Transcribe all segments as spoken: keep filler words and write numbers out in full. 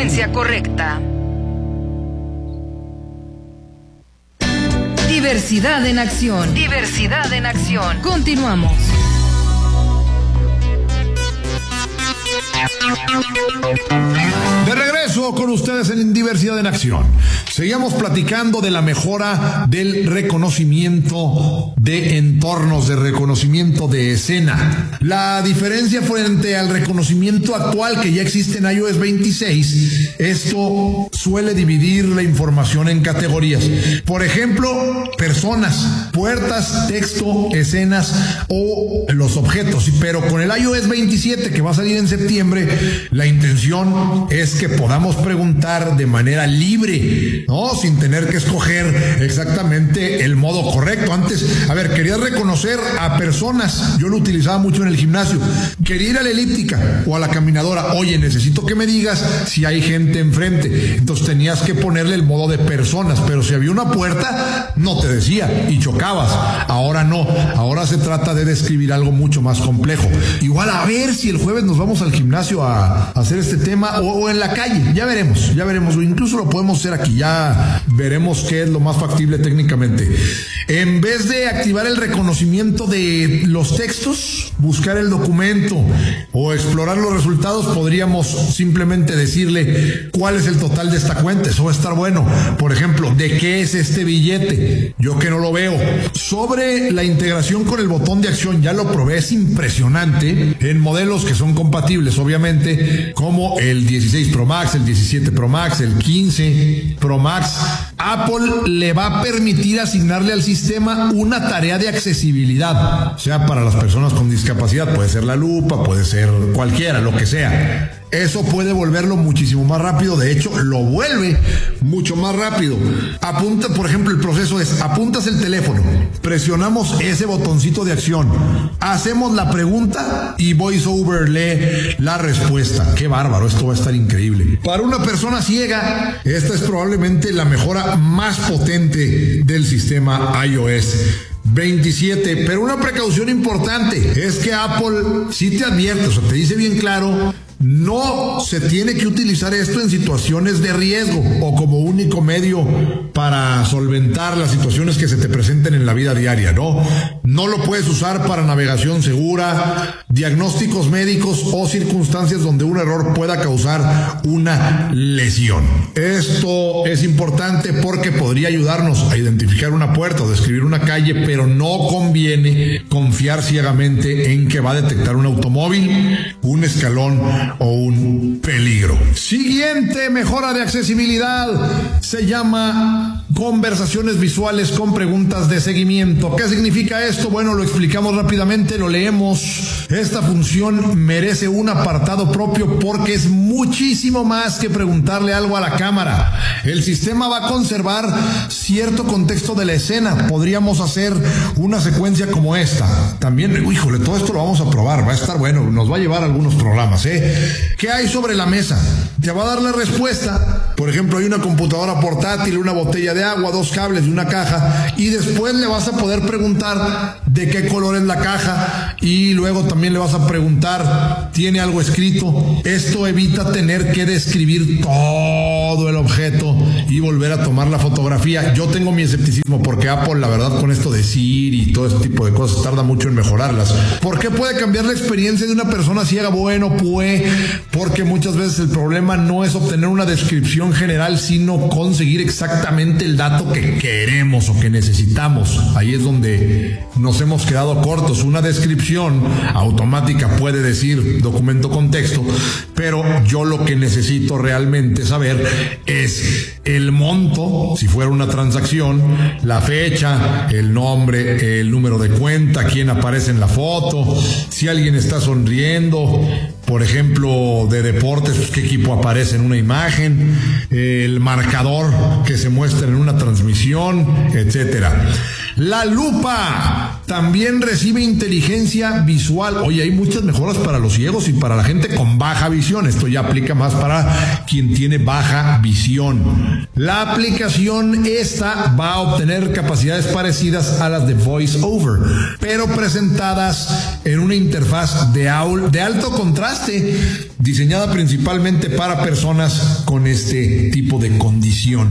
frecuencia correcta. Diversidad en acción. Diversidad en acción. Continuamos. De regreso con ustedes en Diversidad en Acción. Seguimos platicando de la mejora del reconocimiento de entornos, de reconocimiento de escena. La diferencia frente al reconocimiento actual que ya existe en iOS veintiséis, esto suele dividir la información en categorías. Por ejemplo, personas, puertas, texto, escenas o los objetos. Pero con el iOS veintisiete que va a salir en septiembre, la intención es que podamos preguntar de manera libre, ¿no? Sin tener que escoger exactamente el modo correcto. Antes, a ver, querías reconocer a personas, yo lo utilizaba mucho en el gimnasio, quería ir a la elíptica o a la caminadora, oye, necesito que me digas si hay gente enfrente, entonces tenías que ponerle el modo de personas, pero si había una puerta, no te decía y chocabas. Ahora no, ahora se trata de describir algo mucho más complejo. Igual a ver si el jueves nos vamos al gimnasio a hacer este tema o, o en la calle, ya veremos, ya veremos, o incluso lo podemos hacer aquí, ya veremos qué es lo más factible técnicamente. En vez de activar el reconocimiento de los textos, buscar el documento o explorar los resultados, podríamos simplemente decirle cuál es el total de esta cuenta. Eso va a estar bueno. Por ejemplo, ¿de qué es este billete? Yo que no lo veo. Sobre la integración con el botón de acción, ya lo probé, es impresionante en modelos que son compatibles, obviamente, como el dieciséis Pro Max, el diecisiete Pro Max, el quince Pro Max. Apple le va a permitir asignarle al sistema una tarea de accesibilidad, o sea, para las personas con discapacidad, puede ser la lupa, puede ser cualquiera, lo que sea. Eso puede volverlo muchísimo más rápido, de hecho, lo vuelve mucho más rápido. Apunta, por ejemplo, el proceso es, apuntas el teléfono, presionamos ese botoncito de acción, hacemos la pregunta y VoiceOver lee la respuesta. Qué bárbaro, esto va a estar increíble. Para una persona ciega, esta es probablemente la mejora más potente del sistema iOS veintisiete, pero una precaución importante es que Apple sí te advierte, o sea, te dice bien claro, no se tiene que utilizar esto en situaciones de riesgo o como único medio para solventar las situaciones que se te presenten en la vida diaria, ¿no? No lo puedes usar para navegación segura, diagnósticos médicos o circunstancias donde un error pueda causar una lesión. Esto es importante porque podría ayudarnos a identificar una puerta o describir una calle, pero no conviene confiar ciegamente en que va a detectar un automóvil, un escalón o un peligro. Siguiente mejora de accesibilidad se llama conversaciones visuales con preguntas de seguimiento. ¿Qué significa esto? Bueno, lo explicamos rápidamente, lo leemos. Esta función merece un apartado propio porque es muchísimo más que preguntarle algo a la cámara. El sistema va a conservar cierto contexto de la escena. Podríamos hacer una secuencia como esta. También, híjole, todo esto lo vamos a probar, va a estar bueno, nos va a llevar a algunos programas, ¿eh? ¿Qué hay sobre la mesa? Te va a dar la respuesta. Por ejemplo, hay una computadora portátil, una botella de agua, dos cables y una caja, y después le vas a poder preguntar de qué color es la caja y luego también le vas a preguntar, ¿tiene algo escrito? Esto evita tener que describir todo el objeto y volver a tomar la fotografía. Yo tengo mi escepticismo porque Apple, la verdad, con esto de Siri y todo este tipo de cosas tarda mucho en mejorarlas. ¿Por qué puede cambiar la experiencia de una persona ciega? Bueno, pues porque muchas veces el problema no es obtener una descripción general, sino conseguir exactamente el dato que queremos o que necesitamos. Ahí es donde nos hemos quedado cortos. Una descripción automática puede decir documento con texto, pero yo lo que necesito realmente saber es el monto, si fuera una transacción, la fecha, el nombre, el número de cuenta, quién aparece en la foto, si alguien está sonriendo, por ejemplo, de deportes, pues, qué equipo aparece en una imagen, el marcador que se muestra en una transmisión, etcétera. La lupa también recibe inteligencia visual. Oye, hay muchas mejoras para los ciegos y para la gente con baja visión. Esto ya aplica más para quien tiene baja visión. La aplicación esta va a obtener capacidades parecidas a las de VoiceOver, pero presentadas en una interfaz de, de alto contraste. contraste, diseñada principalmente para personas con este tipo de condición.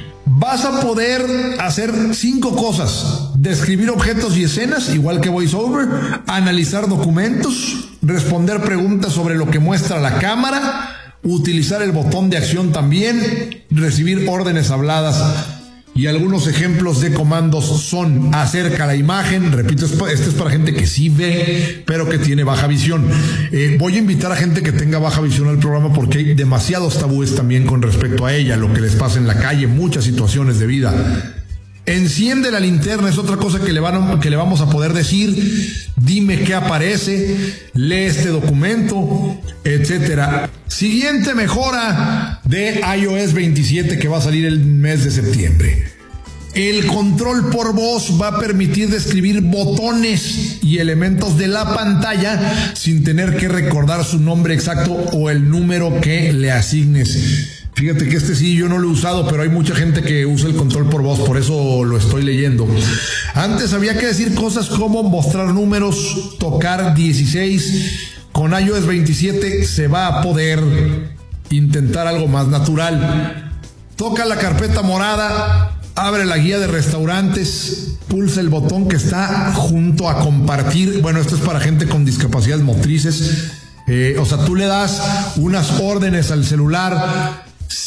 Vas a poder hacer cinco cosas: describir objetos y escenas, igual que VoiceOver, analizar documentos, responder preguntas sobre lo que muestra la cámara, utilizar el botón de acción también, recibir órdenes habladas. Y algunos ejemplos de comandos son: acerca la imagen. Repito, este es para gente que sí ve, pero que tiene baja visión. Eh, voy a invitar a gente que tenga baja visión al programa porque hay demasiados tabúes también con respecto a ella, lo que les pasa en la calle, muchas situaciones de vida. Enciende la linterna, es otra cosa que le, van, que le vamos a poder decir. Dime qué aparece, lee este documento, etcétera. Siguiente mejora de iOS veintisiete que va a salir el mes de septiembre. El control por voz va a permitir describir botones y elementos de la pantalla sin tener que recordar su nombre exacto o el número que le asignes. Fíjate que este sí yo no lo he usado, pero hay mucha gente que usa el control por voz, por eso lo estoy leyendo. Antes había que decir cosas como mostrar números, tocar dieciséis. Con iOS veintisiete se va a poder intentar algo más natural. Toca la carpeta morada, abre la guía de restaurantes, pulsa el botón que está junto a compartir. Bueno, esto es para gente con discapacidades motrices. Eh, o sea, tú le das unas órdenes al celular.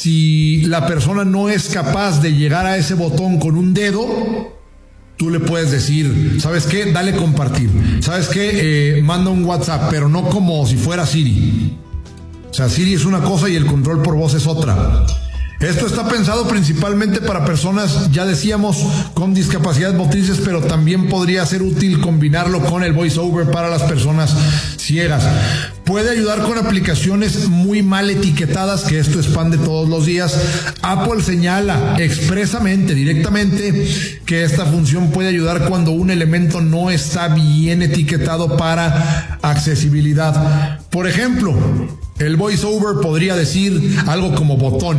Si la persona no es capaz de llegar a ese botón con un dedo, tú le puedes decir, ¿sabes qué? Dale compartir. ¿Sabes qué? Eh, manda un WhatsApp, pero no como si fuera Siri. O sea, Siri es una cosa y el control por voz es otra. Esto está pensado principalmente para personas, ya decíamos, con discapacidades motrices, pero también podría ser útil combinarlo con el VoiceOver para las personas ciegas. Puede ayudar con aplicaciones muy mal etiquetadas, que esto expande todos los días. Apple señala expresamente, directamente, que esta función puede ayudar cuando un elemento no está bien etiquetado para accesibilidad. Por ejemplo, el VoiceOver podría decir algo como botón,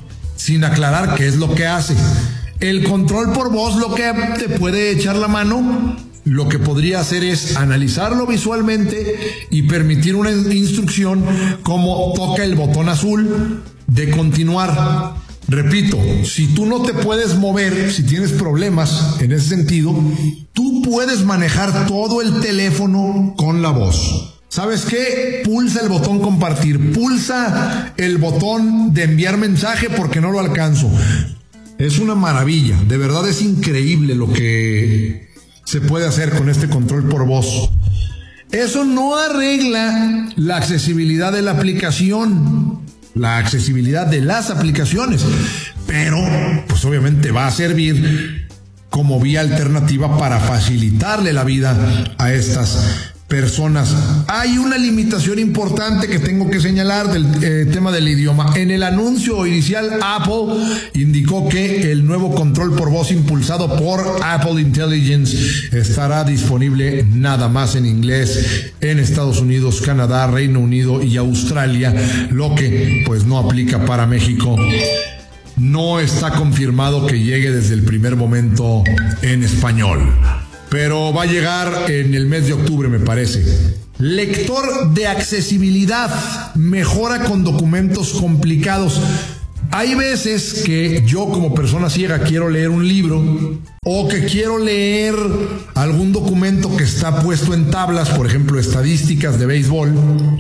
sin aclarar qué es lo que hace. El control por voz lo que te puede echar la mano, lo que podría hacer es analizarlo visualmente y permitir una instrucción como toca el botón azul de continuar. Repito, si tú no te puedes mover, si tienes problemas en ese sentido, tú puedes manejar todo el teléfono con la voz. ¿Sabes qué? Pulsa el botón compartir, pulsa el botón de enviar mensaje porque no lo alcanzo. Es una maravilla, de verdad es increíble lo que se puede hacer con este control por voz. Eso no arregla la accesibilidad de la aplicación, la accesibilidad de las aplicaciones, pero pues obviamente va a servir como vía alternativa para facilitarle la vida a estas personas. Hay una limitación importante que tengo que señalar del eh, tema del idioma. En el anuncio inicial, Apple indicó que el nuevo control por voz impulsado por Apple Intelligence estará disponible nada más en inglés en Estados Unidos, Canadá, Reino Unido y Australia, lo que pues no aplica para México. No está confirmado que llegue desde el primer momento en español, pero va a llegar en el mes de octubre, me parece. Lector de accesibilidad mejora con documentos complicados. Hay veces que yo como persona ciega quiero leer un libro o que quiero leer algún documento que está puesto en tablas, por ejemplo, estadísticas de béisbol,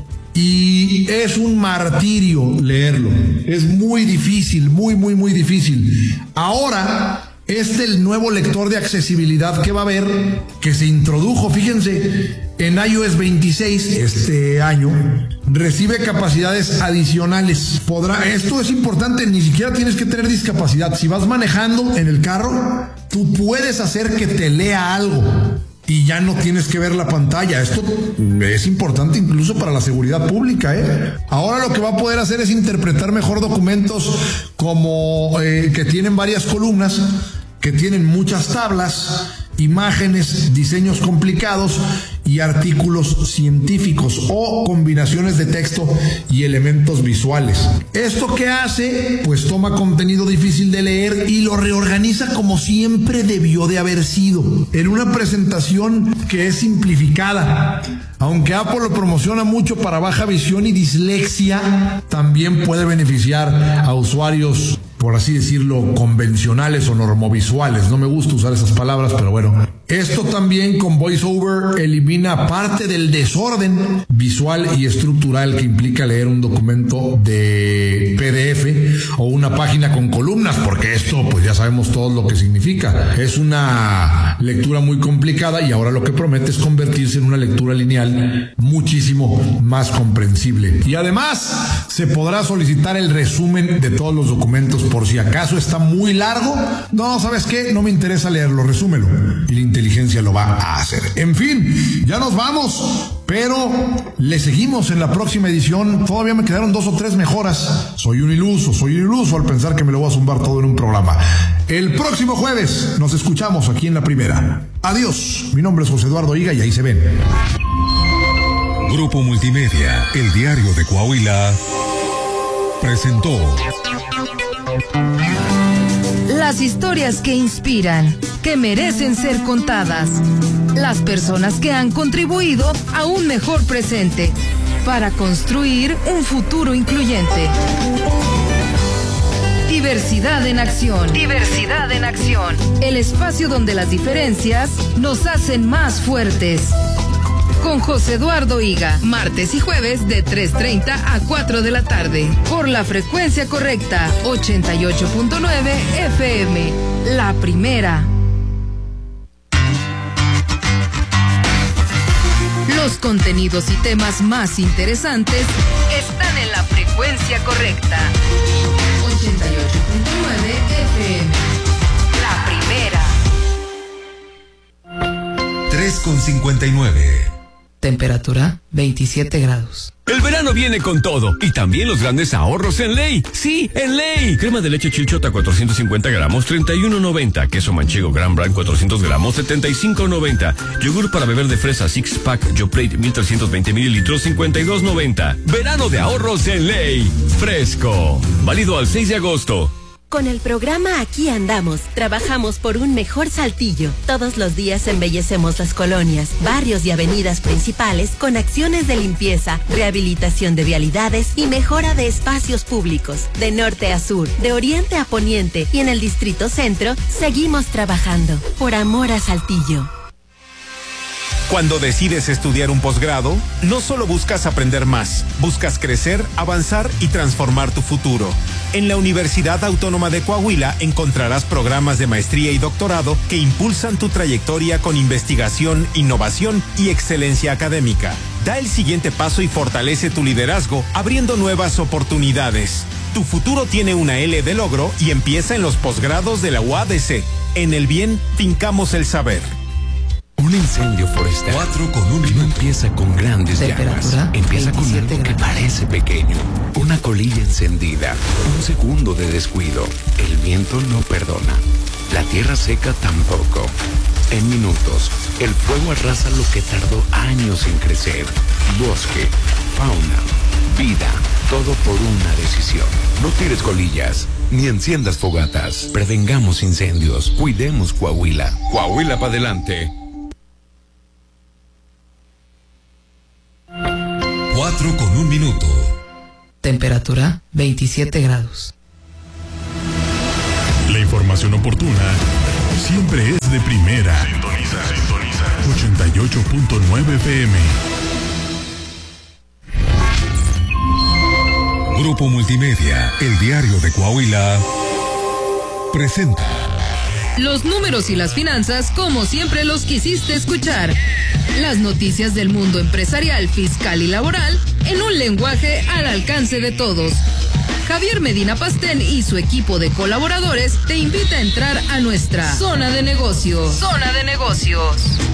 y es un martirio leerlo. Es muy difícil, muy, muy, muy difícil. Ahora, este es el nuevo lector de accesibilidad que va a haber, que se introdujo, fíjense, en iOS veintiséis este año, recibe capacidades adicionales. Podrá, esto es importante, ni siquiera tienes que tener discapacidad. Si vas manejando en el carro, tú puedes hacer que te lea algo y ya no tienes que ver la pantalla. Esto es importante incluso para la seguridad pública, ¿eh? Ahora lo que va a poder hacer es interpretar mejor documentos como eh, que tienen varias columnas, que tienen muchas tablas, imágenes, diseños complicados, y artículos científicos o combinaciones de texto y elementos visuales. ¿Esto qué hace? Pues toma contenido difícil de leer y lo reorganiza como siempre debió de haber sido, en una presentación que es simplificada. Aunque Apple lo promociona mucho para baja visión y dislexia, también puede beneficiar a usuarios, por así decirlo, convencionales o normovisuales. No me gusta usar esas palabras, pero bueno. Esto también con VoiceOver elimina parte del desorden visual y estructural que implica leer un documento de P D F o una página con columnas, porque esto pues ya sabemos todo lo que significa. Es una lectura muy complicada y ahora lo que promete es convertirse en una lectura lineal muchísimo más comprensible. Y además se podrá solicitar el resumen de todos los documentos por si acaso está muy largo. No, ¿sabes qué? No me interesa leerlo, resúmelo. Y la inteligencia lo va a hacer. En fin, ya nos vamos, pero le seguimos en la próxima edición. Todavía me quedaron dos o tres mejoras. Soy un iluso, soy un iluso al pensar que me lo voy a zumbar todo en un programa. El próximo jueves nos escuchamos aquí en La Primera. Adiós, mi nombre es José Eduardo Higa y ahí se ven. Grupo Multimedia, el diario de Coahuila, presentó las historias que inspiran, que merecen ser contadas. Las personas que han contribuido a un mejor presente para construir un futuro incluyente. Diversidad en acción. Diversidad en acción. El espacio donde las diferencias nos hacen más fuertes. Con José Eduardo Higa, martes y jueves de tres treinta a cuatro de la tarde. Por la frecuencia correcta, ochenta y ocho punto nueve F M. La Primera. Los contenidos y temas más interesantes están en la frecuencia correcta. ochenta y ocho punto nueve F M. La Primera. tres con cincuenta y nueve. Temperatura veintisiete grados. El verano viene con todo y también los grandes ahorros en Ley. Sí, en Ley. Crema de leche Chilchota cuatrocientos cincuenta gramos, treinta y uno noventa. Queso manchego Gran Brand cuatrocientos gramos, setenta y cinco noventa. Yogur para beber de fresa Six Pack Yoplait mil trescientos veinte mililitros, cincuenta y dos noventa. Verano de ahorros en Ley. Fresco. Válido al seis de agosto. Con el programa Aquí Andamos, trabajamos por un mejor Saltillo. Todos los días embellecemos las colonias, barrios y avenidas principales con acciones de limpieza, rehabilitación de vialidades y mejora de espacios públicos. De norte a sur, de oriente a poniente y en el Distrito Centro, seguimos trabajando por amor a Saltillo. Cuando decides estudiar un posgrado, no solo buscas aprender más, buscas crecer, avanzar y transformar tu futuro. En la Universidad Autónoma de Coahuila encontrarás programas de maestría y doctorado que impulsan tu trayectoria con investigación, innovación y excelencia académica. Da el siguiente paso y fortalece tu liderazgo, abriendo nuevas oportunidades. Tu futuro tiene una L de logro y empieza en los posgrados de la U A D C. En el bien, fincamos el saber. Un incendio forestal Cuatro con un no empieza con grandes llamas, empieza con algo que parece pequeño, una colilla encendida, un segundo de descuido. El viento no perdona, la tierra seca tampoco. En minutos, el fuego arrasa lo que tardó años en crecer. Bosque, fauna, vida, todo por una decisión. No tires colillas, ni enciendas fogatas. Prevengamos incendios, cuidemos Coahuila. Coahuila para adelante. Cuatro con un minuto. Temperatura veintisiete grados. La información oportuna siempre es de primera. Sintoniza, sintoniza. ochenta y ocho punto nueve F M. Grupo Multimedia, el diario de Coahuila, presenta Los números y las finanzas como siempre los quisiste escuchar. Las noticias del mundo empresarial, fiscal y laboral en un lenguaje al alcance de todos. Javier Medina Pastén y su equipo de colaboradores te invita a entrar a nuestra zona de negocios. Zona de negocios.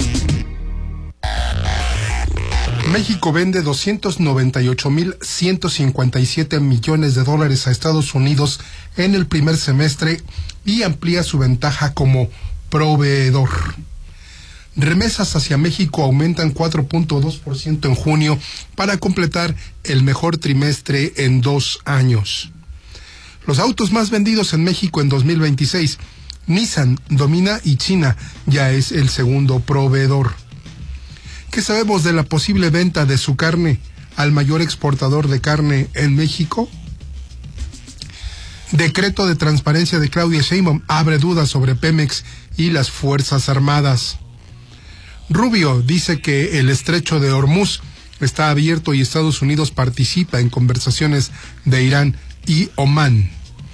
México vende doscientos noventa y ocho mil ciento cincuenta y siete millones de dólares a Estados Unidos en el primer semestre y amplía su ventaja como proveedor. Remesas hacia México aumentan cuatro punto dos por ciento en junio para completar el mejor trimestre en dos años. Los autos más vendidos en México en dos mil veintiséis. Nissan domina y China ya es el segundo proveedor. ¿Qué sabemos de la posible venta de su carne al mayor exportador de carne en México? Decreto de transparencia de Claudia Sheinbaum abre dudas sobre Pemex y las Fuerzas Armadas. Rubio dice que el estrecho de Hormuz está abierto y Estados Unidos participa en conversaciones de Irán y Omán.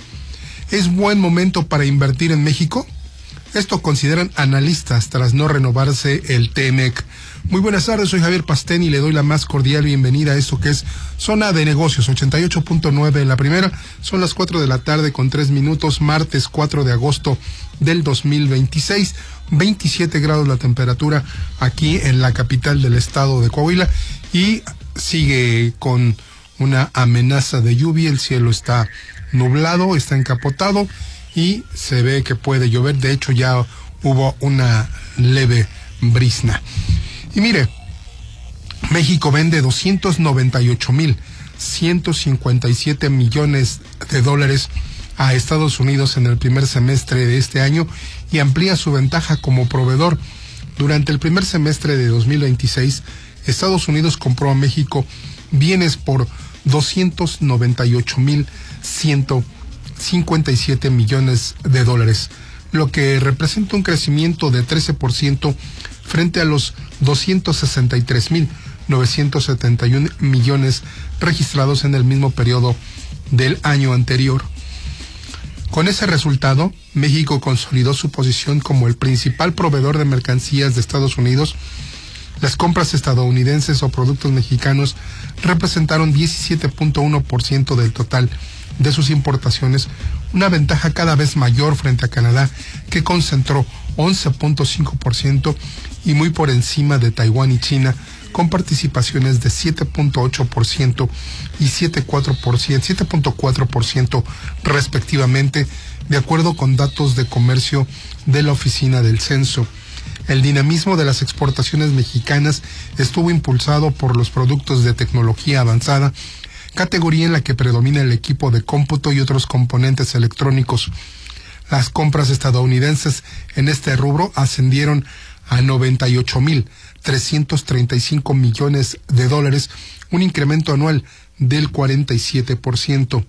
¿Es buen momento para invertir en México? Esto consideran analistas tras no renovarse el T M E C. Muy buenas tardes, soy Javier Pastén y le doy la más cordial bienvenida a esto que es Zona de Negocios, ochenta y ocho punto nueve la primera. Son las cuatro de la tarde con tres minutos, martes cuatro de agosto del dos mil veintiséis. veintisiete grados la temperatura aquí en la capital del estado de Coahuila y sigue con una amenaza de lluvia. El cielo está nublado, está encapotado y se ve que puede llover. De hecho, ya hubo una leve brisna. Y mire, México vende doscientos noventa y ocho mil ciento cincuenta y siete millones de dólares a Estados Unidos en el primer semestre de este año y amplía su ventaja como proveedor. Durante el primer semestre de dos mil veintiséis, Estados Unidos compró a México bienes por doscientos noventa y ocho mil ciento cincuenta y siete millones de dólares, lo que representa un crecimiento de trece por ciento frente a los doscientos sesenta y tres mil novecientos setenta y uno millones registrados en el mismo periodo del año anterior. Con ese resultado, México consolidó su posición como el principal proveedor de mercancías de Estados Unidos. Las compras estadounidenses o productos mexicanos representaron diecisiete punto uno por ciento del total de sus importaciones, una ventaja cada vez mayor frente a Canadá, que concentró once punto cinco por ciento y muy por encima de Taiwán y China, con participaciones de siete punto ocho por ciento y siete punto cuatro por ciento respectivamente, de acuerdo con datos de comercio de la Oficina del Censo. El dinamismo de las exportaciones mexicanas estuvo impulsado por los productos de tecnología avanzada, categoría en la que predomina el equipo de cómputo y otros componentes electrónicos. Las compras estadounidenses en este rubro ascendieron a noventa y ocho mil trescientos treinta y cinco millones de dólares, un incremento anual del cuarenta y siete por ciento.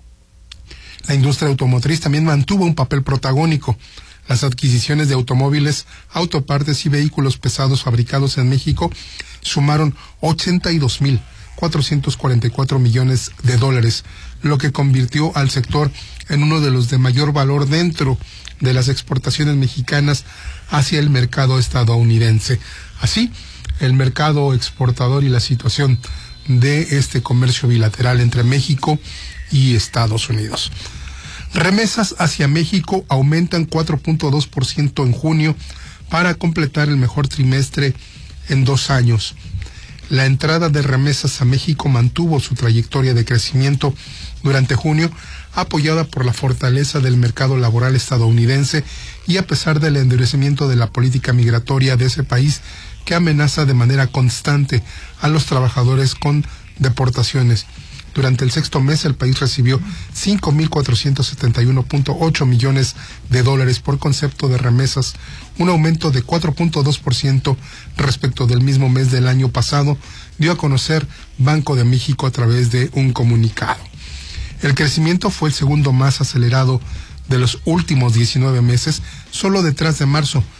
La industria automotriz también mantuvo un papel protagónico. Las adquisiciones de automóviles, autopartes y vehículos pesados fabricados en México sumaron ochenta y dos mil cuatrocientos cuarenta y cuatro millones de dólares, lo que convirtió al sector en uno de los de mayor valor dentro de las exportaciones mexicanas hacia el mercado estadounidense. Así, el mercado exportador y la situación de este comercio bilateral entre México y Estados Unidos. Remesas hacia México aumentan cuatro punto dos por ciento en junio para completar el mejor trimestre en dos años. La entrada de remesas a México mantuvo su trayectoria de crecimiento durante junio, apoyada por la fortaleza del mercado laboral estadounidense y a pesar del endurecimiento de la política migratoria de ese país, que amenaza de manera constante a los trabajadores con deportaciones. Durante el sexto mes, el país recibió cinco mil cuatrocientos setenta y uno punto ocho millones de dólares por concepto de remesas, un aumento de cuatro punto dos por ciento respecto del mismo mes del año pasado, dio a conocer Banco de México a través de un comunicado. El crecimiento fue el segundo más acelerado de los últimos diecinueve meses, solo detrás de marzo,